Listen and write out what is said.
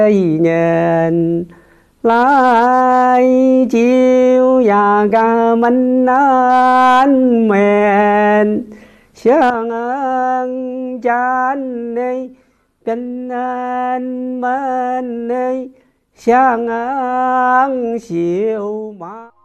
一年来就呀个门南门相见内跟南门内相修马。